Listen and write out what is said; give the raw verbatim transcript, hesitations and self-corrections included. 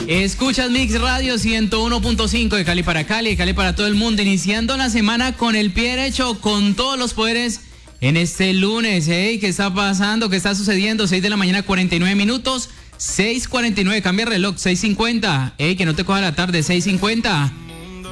Escuchas Mix Radio ciento uno punto cinco de Cali para Cali, de Cali para todo el mundo, iniciando la semana con el pie derecho, con todos los poderes en este lunes. ¿eh? ¿Qué está pasando? ¿Qué está sucediendo? seis de la mañana, cuarenta y nueve minutos, seis cuarenta y nueve, cambia el reloj, seis cincuenta. Ey, que no te coja la tarde, seis cincuenta.